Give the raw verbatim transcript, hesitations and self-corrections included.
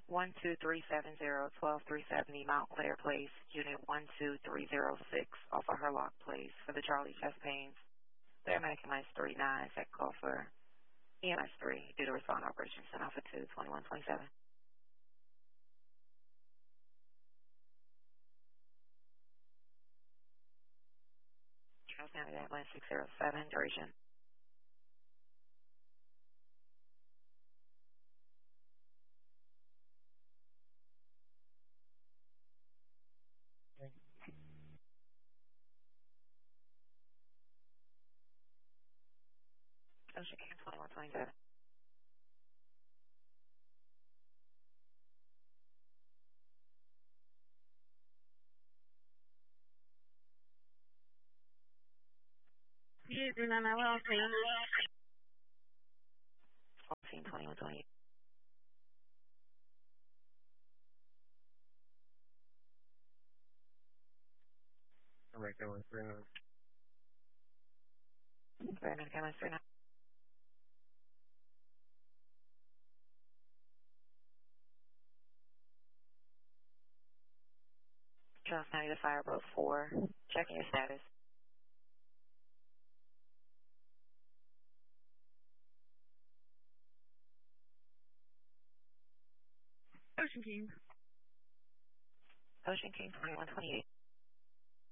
one two three seven zero, one two three seven zero Mount Clair Place, Unit one two three zero six, off of Herlock Place, for the Charlie chest pains. The American Minus three nine, second call for E M S three, due to respond operations, and Alpha two, twenty-one twenty-seven. Charles County, Ambulance six zero seven, duration. Ocean King, twenty-one twenty-seven. You do not know what I'm Ocean, twenty-one twenty-eight. American Minus three nine. American Minus three nine. Charles County, the Fireboat four, checking your status. Ocean King. Ocean King, twenty-one twenty-eight.